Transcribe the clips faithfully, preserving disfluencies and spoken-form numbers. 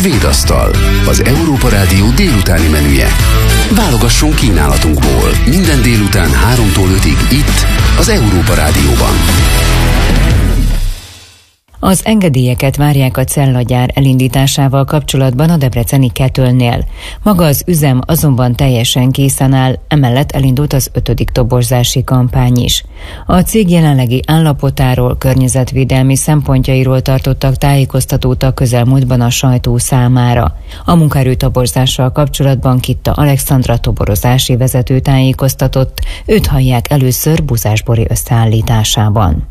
Svéd asztal, az Európa Rádió délutáni menüje. Válogasson kínálatunkból minden délután háromtól ötig itt, az Európa Rádióban. Az engedélyeket várják a cellagyár elindításával kapcsolatban a debreceni Ketölnél. Maga az üzem azonban teljesen készen áll, emellett elindult az ötödik toborzási kampány is. A cég jelenlegi állapotáról, környezetvédelmi szempontjairól tartottak tájékoztatót a közelmúltban a sajtó számára. A munkaerő toborzással kapcsolatban Kitta Alexandra toborozási vezető tájékoztatott, őt hallják először Buzásbori összeállításában.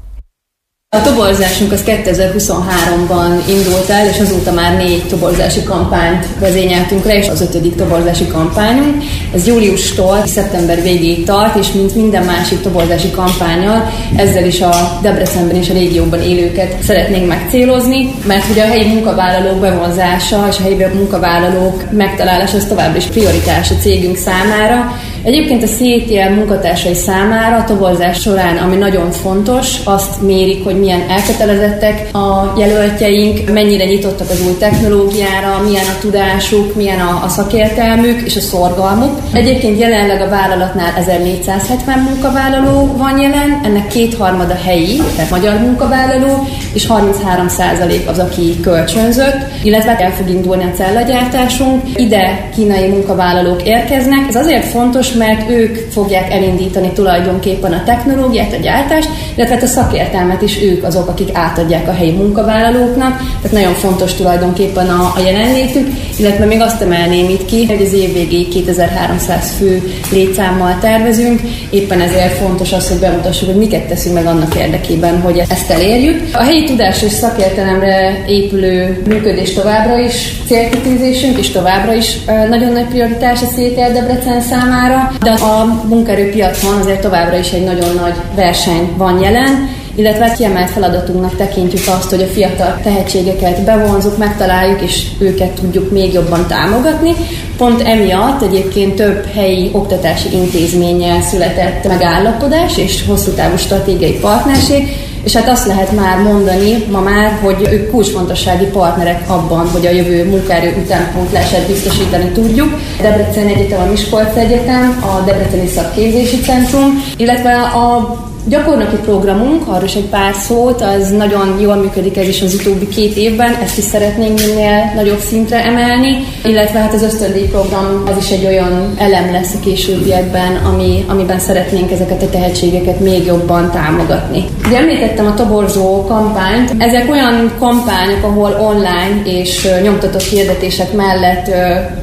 A toborzásunk az kétezer-huszonháromban indult el, és azóta már négy toborzási kampányt vezényeltünk le, és az ötödik toborzási kampányunk. Ez júliustól szeptember végéig tart, és mint minden másik toborzási kampánnyal, ezzel is a Debrecenben és a régióban élőket szeretnénk megcélozni, mert ugye a helyi munkavállalók bevonzása és a helyi munkavállalók megtalálása az továbbra is prioritás a cégünk számára. Egyébként a cé té el munkatársai számára a toborzás során, ami nagyon fontos, azt mérik, hogy milyen elkötelezettek a jelöltjeink, mennyire nyitottak az új technológiára, milyen a tudásuk, milyen a, a szakértelmük és a szorgalmuk. Egyébként jelenleg a vállalatnál ezernégyszázhetven munkavállaló van jelen, ennek kétharmada helyi, tehát magyar munkavállaló, és harminchárom százalék az, aki kölcsönzött, illetve el fog indulni a cellagyártásunk. Ide kínai munkavállalók érkeznek. Ez azért fontos, mert ők fogják elindítani tulajdonképpen a technológiát, a gyártást, illetve a szakértelmet is ők azok, akik átadják a helyi munkavállalóknak. Tehát nagyon fontos tulajdonképpen a, a jelenlétük, illetve még azt emelném itt ki, hogy az év végéig kétezer-háromszáz fő létszámmal tervezünk. Éppen ezért fontos az, hogy bemutassuk, hogy miket teszünk meg annak érdekében, hogy ezt elérjük. A helyi tudás és szakértelemre épülő működés továbbra is célkitűzésünk, és továbbra is nagyon nagy prioritás a cé té el Debrecen számára, de a munkaerőpiacon azért továbbra is egy nagyon nagy verseny van jelen, illetve kiemelt feladatunknak tekintjük azt, hogy a fiatal tehetségeket bevonzuk, megtaláljuk, és őket tudjuk még jobban támogatni. Pont emiatt egyébként több helyi oktatási intézménnyel született megállapodás és hosszú távú stratégiai partnerség, és hát azt lehet már mondani ma már, hogy ők kulcsfontossági partnerek abban, hogy a jövő munkaerő utánpótlását biztosítani tudjuk. Debrecen Egyetem, a Miskolc Egyetem, a Debreceni Szakképzési Centrum, illetve a gyakornoki programunk, arról is egy pár szót, az nagyon jól működik ez is az utóbbi két évben, ezt is szeretnénk minél nagyobb szintre emelni, illetve hát az ösztöndíj program az is egy olyan elem lesz a későbbiekben, ami, amiben szeretnénk ezeket a tehetségeket még jobban támogatni. Ugye említettem a toborzó kampányt, ezek olyan kampányok, ahol online és nyomtatott hirdetések mellett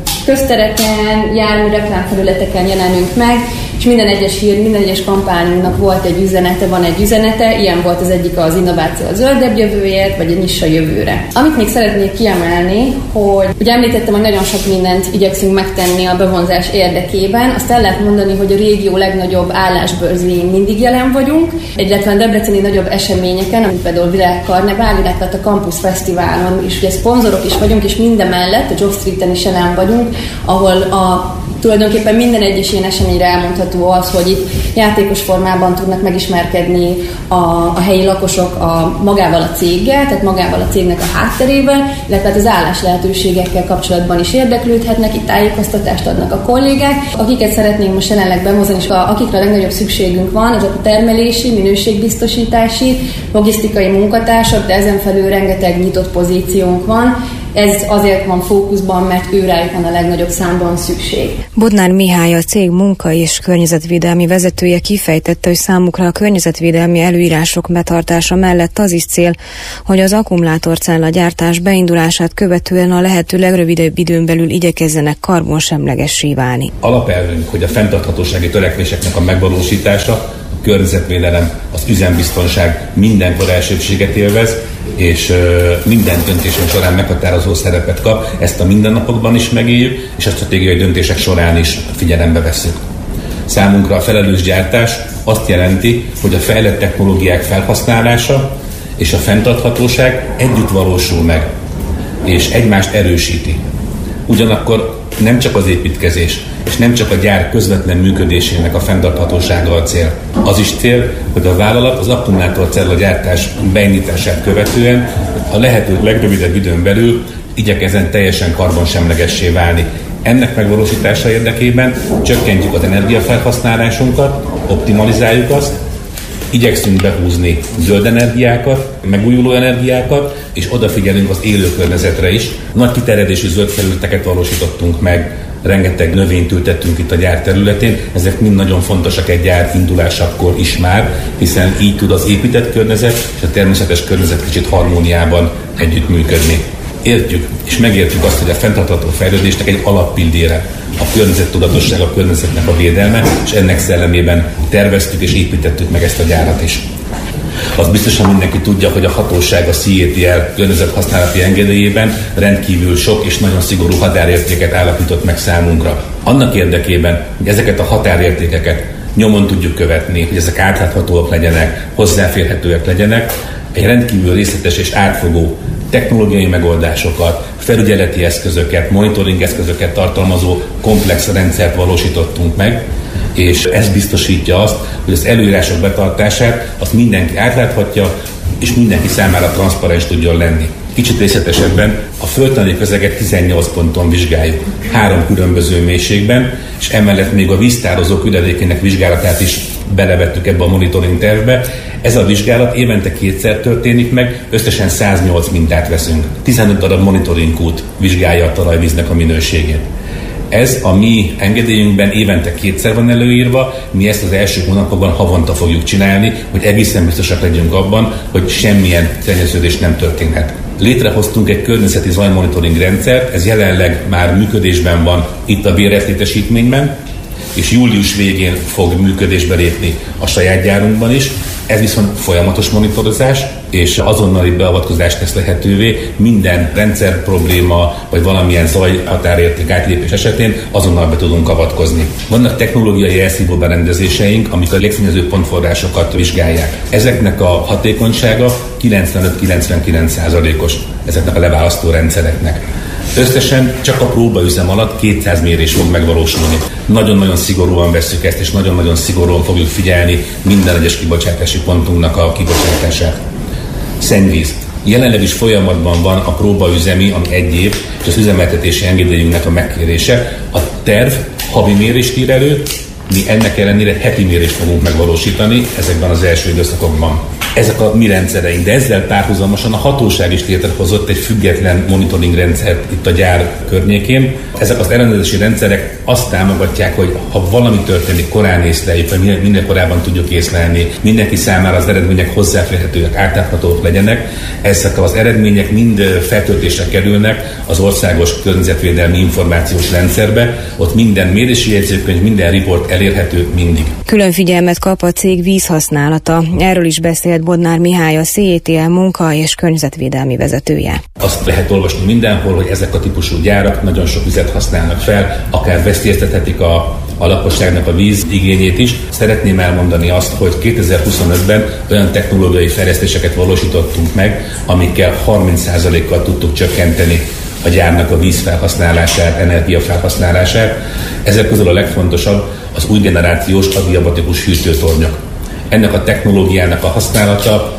köztereken, jármű reklámfelületeken jelenünk meg, és minden egyes hír, minden egyes kampányunknak volt egy üzenete, van egy üzenete, ilyen volt az egyik az innováció a zöldebb jövőért, vagy a nyissa jövőre. Amit még szeretnék kiemelni, hogy ugye említettem, hogy nagyon sok mindent igyekszünk megtenni a bevonzás érdekében, azt el lehet mondani, hogy a régió legnagyobb állásbörzén mindig jelen vagyunk, illetve a debreceni nagyobb eseményeken, mint például Világkarnevál, illetve a Campus Fesztiválon is, ugye szponzorok is vagyunk, és mindemellett a Job Streeten is jelen vagyunk, ahol a tulajdonképpen minden egyes ilyen eseményre elmondható az, hogy itt játékos formában tudnak megismerkedni a, a helyi lakosok a, magával a céggel, tehát magával a cégnek a hátterével, illetve az állás lehetőségekkel kapcsolatban is érdeklődhetnek, itt tájékoztatást adnak a kollégák. Akiket szeretnénk most jelenleg behozni, és akikre a legnagyobb szükségünk van, azok a termelési, minőségbiztosítási, logisztikai munkatársak, de ezen felül rengeteg nyitott pozíciónk van. Ez azért van fókuszban, mert őrájuk van a legnagyobb számban szükség. Bodnár Mihály, a cég munka- és környezetvédelmi vezetője kifejtette, hogy számukra a környezetvédelmi előírások betartása mellett az is cél, hogy az akkumulátorcella gyártás beindulását követően a lehető legrövidebb időn belül igyekezzenek karbonsemlegessé válni. Alapelvünk, hogy a fenntarthatósági törekvéseknek a megvalósítása, a környezetvédelem, az üzembiztonság mindenkor elsőbséget élvez, és minden döntésünk során meghatározó szerepet kap, ezt a mindennapokban is megéljük, és a stratégiai döntések során is figyelembe vesszük. Számunkra a felelős gyártás azt jelenti, hogy a fejlett technológiák felhasználása és a fenntarthatóság együtt valósul meg, és egymást erősíti. Ugyanakkor nem csak az építkezés, és nem csak a gyár közvetlen működésének a fenntarthatósága a cél. Az is cél, hogy a vállalat az akkumulátorcella gyártás beindítását követően a lehető legrövidebb időn belül igyekezzen teljesen karbonsemlegessé válni. Ennek megvalósítása érdekében csökkentjük az energiafelhasználásunkat, optimalizáljuk azt, igyekszünk behúzni zöld energiákat, megújuló energiákat, és odafigyelünk az élő környezetre is. Nagy kiterjedésű zöld felületeket valósítottunk meg, rengeteg növényt ültettünk itt a gyár területén, ezek mind nagyon fontosak egy gyár indulásakor is már, hiszen így tud az épített környezet és a természetes környezet kicsit harmóniában együttműködni. Értjük és megértjük azt, hogy a fenntartható fejlődésnek egy alappillére a környezettudatosság, a környezetnek a védelme, és ennek szellemében terveztük és építettük meg ezt a gyárat is. Az biztosan mindenki tudja, hogy a hatóság a C A T L környezethasználati engedélyében rendkívül sok és nagyon szigorú határértéket állapított meg számunkra. Annak érdekében, hogy ezeket a határértékeket nyomon tudjuk követni, hogy ezek átláthatóak legyenek, hozzáférhetőek legyenek, egy rendkívül részletes és átfogó technológiai megoldásokat, felügyeleti eszközöket, monitoring eszközöket tartalmazó komplex rendszert valósítottunk meg, és ez biztosítja azt, hogy az előírások betartását azt mindenki átláthatja, és mindenki számára transzparens tudjon lenni. Kicsit részletesebben a földtani közeget tizennyolc ponton vizsgáljuk, három különböző mélységben, és emellett még a víztározók üledékének vizsgálatát is belevettük ebbe a monitoring tervbe. Ez a vizsgálat évente kétszer történik meg, összesen száznyolc mintát veszünk. tizenöt darab monitoring kút vizsgálja a talajvíznek a minőségét. Ez a mi engedélyünkben évente kétszer van előírva, mi ezt az első hónapokban havonta fogjuk csinálni, hogy egészen biztosak legyünk abban, hogy semmilyen szennyeződés nem történhet. Létrehoztunk egy környezeti zajmonitoring rendszert, ez jelenleg már működésben van itt a bé er ef létesítményben, és július végén fog működésbe lépni a saját gyárunkban is. Ez viszont folyamatos monitorozás, és azonnali beavatkozást tesz lehetővé minden rendszer probléma, vagy valamilyen zaj határérték átlépés esetén azonnal be tudunk avatkozni. Vannak technológiai elszívó berendezéseink, amik a légszennyező pontforrásokat vizsgálják. Ezeknek a hatékonysága kilencvenöt-kilencvenkilenc százalékos ezeknek a leválasztó rendszereknek. Összesen csak a próbaüzem alatt kétszáz mérés fog megvalósulni. Nagyon-nagyon szigorúan vesszük ezt, és nagyon-nagyon szigorúan fogjuk figyelni minden egyes kibocsátási pontunknak a kibocsátását. Szennyvíz. Jelenleg is folyamatban van a próbaüzemi, ami egy év, és az üzemeltetési engedélyünknek a megkérése. A terv havi mérést ír elő, mi ennek ellenére heti mérést fogunk megvalósítani ezekben az első időszakokban. Ezek a mi rendszereink, de ezzel párhuzamosan a hatóság is létrehozott egy független monitoring rendszert itt a gyár környékén. Ezek az ellenőrzési rendszerek azt támogatják, hogy ha valami történik, korán észleljük, vagy minél korábban tudjuk észlelni, mindenki számára az eredmények hozzáférhetőek, átláthatók legyenek. Ezek az eredmények mind feltöltésre kerülnek az országos környezetvédelmi információs rendszerbe, ott minden mérési jegyzőkönyv, minden riport elérhető mindig. Külön figyelmet kap a cég vízhasználata. Erről is beszélt Bodnár Mihály, a C A T L munka- és környezetvédelmi vezetője. Azt lehet olvasni mindenhol, hogy ezek a típusú gyárak nagyon sok vizet használnak fel, akár veszélyeztethetik a, a lakosságnak a víz igényét is. Szeretném elmondani azt, hogy kétezer-huszonötben olyan technológiai fejlesztéseket valósítottunk meg, amikkel harminc százalékkal tudtuk csökkenteni a gyárnak a vízfelhasználását, energiafelhasználását. Ezek közül a legfontosabb az új generációs adiabatikus hűtőtornyok. Ennek a technológiának a használata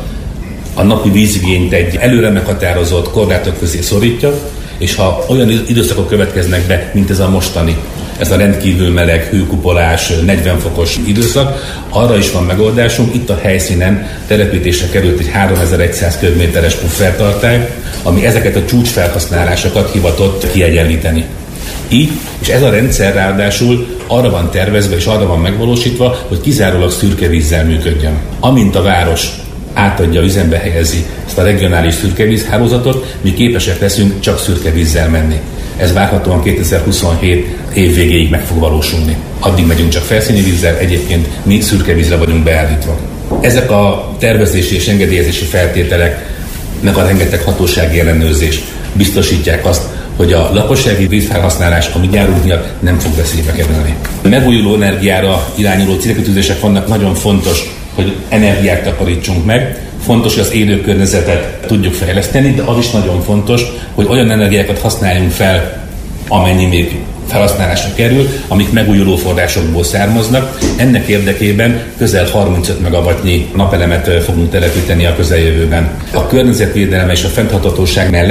a napi vízigényt egy előre meghatározott korlátok közé szorítja, és ha olyan időszakok következnek be, mint ez a mostani, ez a rendkívül meleg, hőkupolás, negyven fokos időszak, arra is van megoldásunk. Itt a helyszínen telepítésre került egy háromezer-száz köbméteres puffertartály, ami ezeket a csúcsfelhasználásokat hivatott kiegyenlíteni. Így, és ez a rendszer ráadásul arra van tervezve és arra van megvalósítva, hogy kizárólag szürke vízzel működjön. Amint a város átadja, üzembe helyezi ezt a regionális szürkevízhálózatot, mi képesek leszünk csak szürke vízzel menni. Ez várhatóan kétezer-huszonhét év végéig meg fog valósulni. Addig megyünk csak felszíni vízzel, egyébként mi szürke vízre vagyunk beállítva. Ezek a tervezési és engedélyezési feltételeknek a rengeteg hatósági ellenőrzés biztosítják azt, hogy a lakossági vízfelhasználás a mi gyárunk miatt nem fog veszélybe kerülni. A megújuló energiára irányuló célkitűzések vannak, nagyon fontos, hogy energiát takarítsunk meg, fontos, hogy az élő környezetet tudjuk fejleszteni, de az is nagyon fontos, hogy olyan energiákat használjunk fel, amennyi még felhasználásra kerül, amik megújuló forrásokból származnak. Ennek érdekében közel harmincöt megawattnyi napelemet fogunk telepíteni a közeljövőben. A környezetvédelem és a fenntarthatóság mellett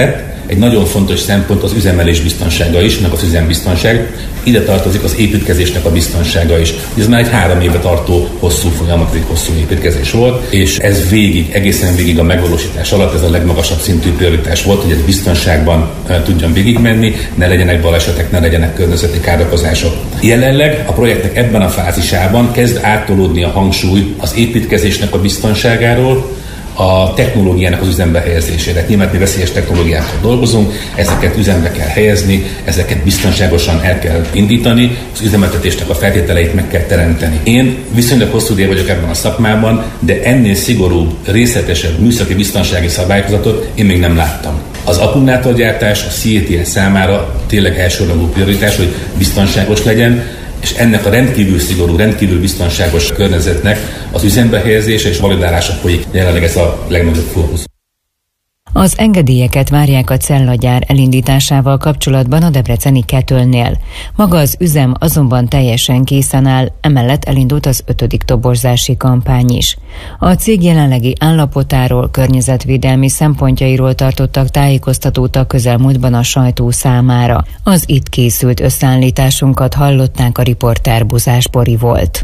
egy nagyon fontos szempont az üzemelés biztonsága is, meg az üzembiztonság. Ide tartozik az építkezésnek a biztonsága is. Ez már egy három éve tartó hosszú folyamat, egy hosszú építkezés volt, és ez végig, egészen végig a megvalósítás alatt ez a legmagasabb szintű prioritás volt, hogy ez biztonságban tudjon végigmenni, ne legyenek balesetek, ne legyenek környezeti károkozások. Jelenleg a projektnek ebben a fázisában kezd áttolódni a hangsúly az építkezésnek a biztonságáról a technológiának az üzembe helyezésére. Nyilván mi veszélyes technológiákkal dolgozunk, ezeket üzembe kell helyezni, ezeket biztonságosan el kell indítani, az üzemeltetésnek a feltételeit meg kell teremteni. Én viszonylag hosszú ideje vagyok ebben a szakmában, de ennél szigorúbb, részletesebb műszaki biztonsági szabályzatot én még nem láttam. Az akkumulátorgyártás a C A T S számára tényleg elsőrangú prioritás, hogy biztonságos legyen, és ennek a rendkívül szigorú, rendkívül biztonságos környezetnek az üzembe helyezése és validálása folyik. Jelenleg ez a legnagyobb fókusz. Az engedélyeket várják a cellagyár elindításával kapcsolatban a debreceni Ketölnél. Maga az üzem azonban teljesen készen áll, emellett elindult az ötödik toborzási kampány is. A cég jelenlegi állapotáról, környezetvédelmi szempontjairól tartottak tájékoztatót a közelmúltban a sajtó számára. Az itt készült összeállításunkat hallották, a riporter Buzás Bori volt.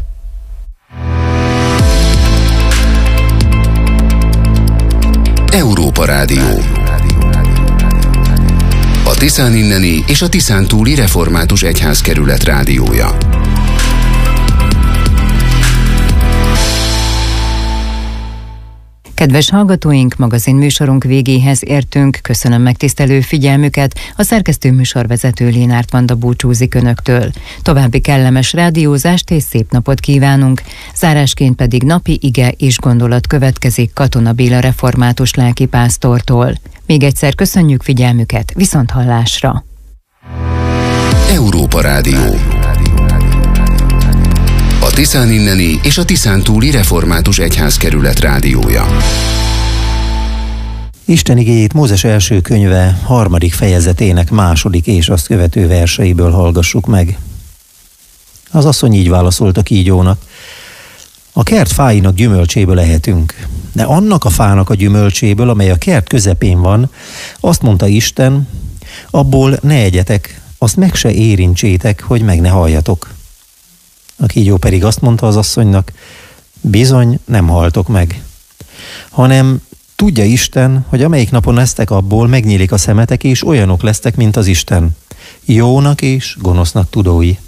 Európa Rádió. A Tiszán inneni és a Tiszán túli református egyházkerület rádiója. Kedves hallgatóink, magazinműsorunk végéhez értünk. Köszönöm megtisztelő figyelmüket. A szerkesztő műsorvezető Lénárt Vanda búcsúzik önöktől. További kellemes rádiózást és szép napot kívánunk. Zárásként pedig napi ige és gondolat következik Katona Béla református lelkipásztortól. Még egyszer köszönjük figyelmüket, viszonthallásra. Európa Rádió. A Tiszán inneni és a Tiszán túli református egyházkerület rádiója. Isten igéjét Mózes első könyve harmadik fejezetének második és azt követő verseiből hallgassuk meg. Az asszony így válaszolt a kígyónak: a kert fáinak gyümölcséből ehetünk, de annak a fának a gyümölcséből, amely a kert közepén van, azt mondta Isten, abból ne egyetek, azt meg se érintsétek, hogy meg ne halljatok. A kígyó pedig azt mondta az asszonynak: bizony, nem haltok meg, hanem tudja Isten, hogy amelyik napon esztek abból, megnyílik a szemetek, és olyanok lesztek, mint az Isten, jónak és gonosznak tudói.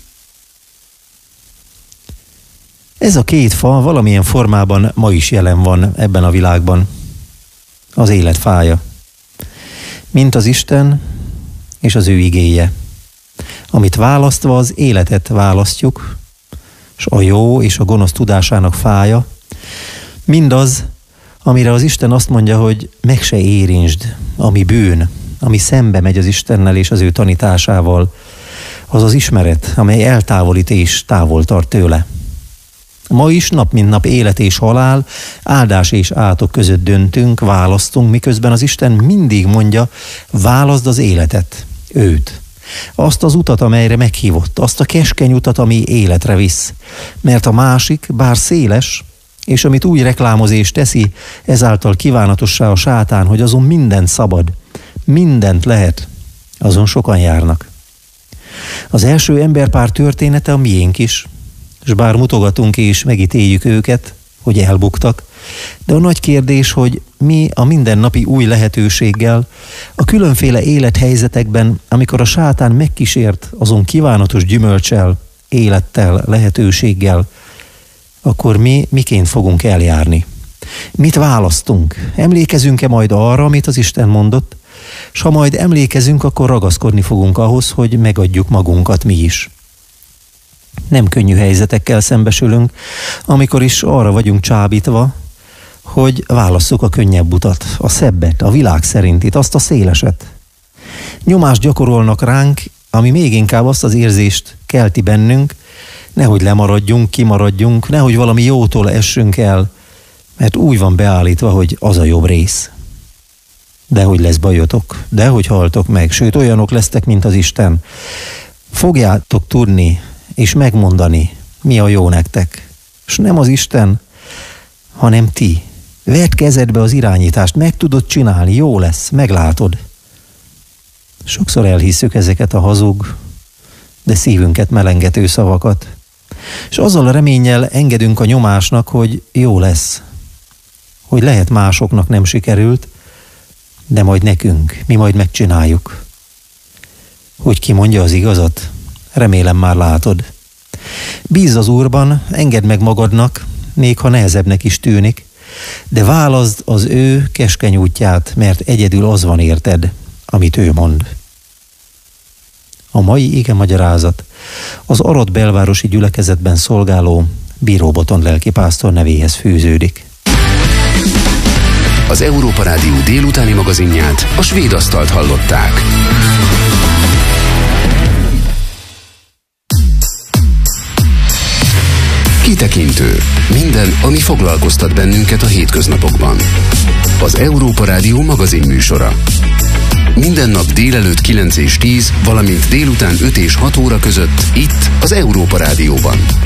Ez a két fa valamilyen formában ma is jelen van ebben a világban. Az élet fája, mint az Isten és az ő igéje, amit választva az életet választjuk, és a jó és a gonosz tudásának fája, mindaz, amire az Isten azt mondja, hogy meg se érintsd, ami bűn, ami szembe megy az Istennel és az ő tanításával, az az ismeret, amely eltávolít és távol tart tőle. Ma is nap mint nap élet és halál, áldás és átok között döntünk, választunk, miközben az Isten mindig mondja, válaszd az életet, őt. Azt az utat, amelyre meghívott, azt a keskeny utat, ami életre visz. Mert a másik, bár széles, és amit úgy reklámoz és teszi, ezáltal kívánatossá a sátán, hogy azon mindent szabad, mindent lehet, azon sokan járnak. Az első emberpár története a miénk is, és bár mutogatunk és megítéljük őket, hogy elbuktak, de a nagy kérdés, hogy mi a mindennapi új lehetőséggel, a különféle élethelyzetekben, amikor a sátán megkísért azon kívánatos gyümölccsel, élettel, lehetőséggel, akkor mi miként fogunk eljárni? Mit választunk? Emlékezünk-e majd arra, amit az Isten mondott? S ha majd emlékezünk, akkor ragaszkodni fogunk ahhoz, hogy megadjuk magunkat mi is. Nem könnyű helyzetekkel szembesülünk, amikor is arra vagyunk csábítva, hogy válasszuk a könnyebb utat, a szebbet, a világ szerintit, azt a széleset. Nyomást gyakorolnak ránk, ami még inkább azt az érzést kelti bennünk, nehogy lemaradjunk, kimaradjunk, nehogy valami jótól essünk el, mert úgy van beállítva, hogy az a jobb rész. Dehogy lesz bajotok, dehogy haltok meg, sőt olyanok lesztek, mint az Isten. Fogjátok tudni és megmondani, mi a jó nektek. És nem az Isten, hanem ti. Vedd kezedbe az irányítást, meg tudod csinálni, jó lesz, meglátod. Sokszor elhisszük ezeket a hazug, de szívünket melengető szavakat, és azzal a reménnyel engedünk a nyomásnak, hogy jó lesz, hogy lehet másoknak nem sikerült, de majd nekünk, mi majd megcsináljuk. Hogy ki mondja az igazat? Remélem már látod. Bízz az Úrban, engedd meg magadnak, még ha nehezebbnek is tűnik, de válaszd az ő keskeny útját, mert egyedül az van érted, amit ő mond. A mai ige magyarázat az Arad belvárosi gyülekezetben szolgáló Bíró Botond lelkipásztor nevéhez fűződik. Az Európa Rádió délutáni magazinját, a Svéd Asztalt hallották. Kitekintő. Minden, ami foglalkoztat bennünket a hétköznapokban. Az Európa Rádió magazin műsora. Minden nap délelőtt kilenc és tíz, valamint délután öt és hat óra között itt az Európa Rádióban.